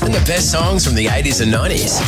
Playing the best songs from the 80s and 90s.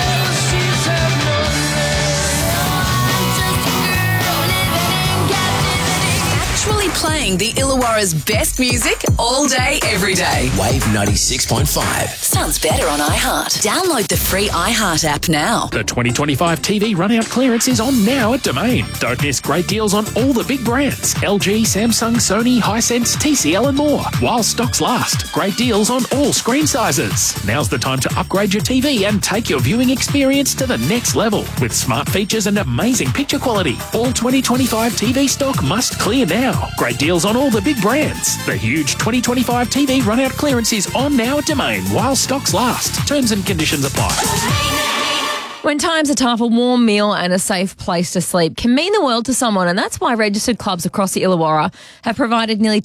Actually playing the Illawarra's best music all day, every day. Wave 96.5. Sounds better on iHeart. Download the free iHeart app now. The 2025 TV run-out clearance is on now at Domain. Don't miss great deals on all the big brands. LG, Samsung, Sony, Hisense, TCL and more. While stocks last. Great deals on all screen sizes. Now's the time to upgrade your TV and take your viewing experience to the next level. With smart features and amazing picture quality. All 2025 TV stock must clear now. Great deals on all the big brands. The huge 2025 TV run-out clearance is on now at Domain while stocks last. Terms and conditions apply. When times are tough, a warm meal and a safe place to sleep can mean the world to someone, and that's why registered clubs across the Illawarra have provided nearly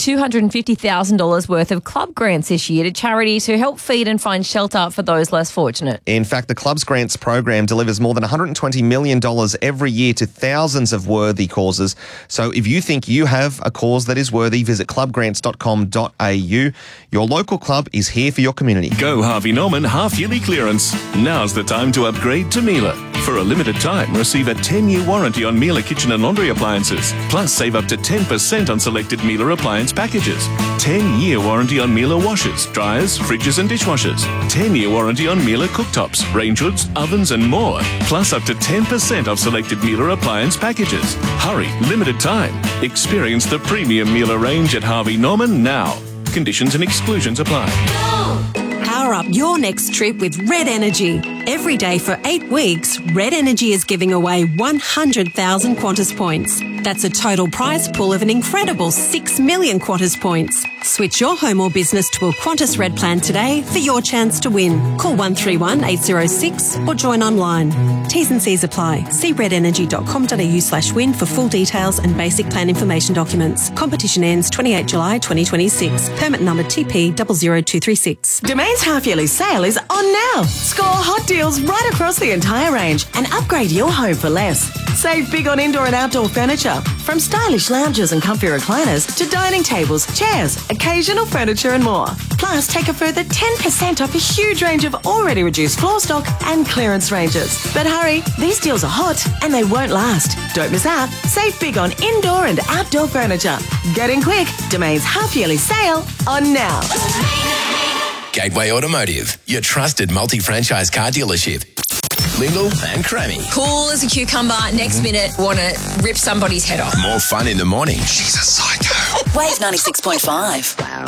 $250,000 worth of club grants this year to charities who help feed and find shelter for those less fortunate. In fact, the Clubs Grants program delivers more than $120 million every year to thousands of worthy causes. So if you think you have a cause that is worthy, visit clubgrants.com.au. Your local club is here for your community. Go Harvey Norman half-yearly clearance. Now's the time to upgrade to Miele. For a limited time, receive a 10-year warranty on Miele kitchen and laundry appliances. Plus, save up to 10% on selected Miele appliance packages. 10-year warranty on Miele washers, dryers, fridges and dishwashers. 10-year warranty on Miele cooktops, range hoods, ovens and more. Plus, up to 10% off selected Miele appliance packages. Hurry, limited time. Experience the premium Miele range at Harvey Norman now. Conditions and exclusions apply. Power up your next trip with Red Energy. Every day for 8 weeks, Red Energy is giving away 100,000 Qantas points. That's a total prize pool of an incredible 6 million Qantas points. Switch your home or business to a Qantas Red plan today for your chance to win. Call 131 806 or join online. T's and C's apply. See redenergy.com.au/win for full details and basic plan information documents. Competition ends 28 July 2026. Permit number TP 00236. Domain's half-yearly sale is on now. Score hot deals right across the entire range and upgrade your home for less. Save big on indoor and outdoor furniture, from stylish lounges and comfy recliners to dining tables, chairs, occasional furniture and more. Plus, take a further 10% off a huge range of already reduced floor stock and clearance ranges. But hurry, these deals are hot and they won't last. Don't miss out. Save big on indoor and outdoor furniture. Get in quick. Domain's half-yearly sale on now. Gateway Automotive, your trusted multi-franchise car dealership. Lingle and Crammy. Cool as a cucumber. Next minute, want to rip somebody's head off. More fun in the morning. She's a psycho. Wave 96.5. Wow.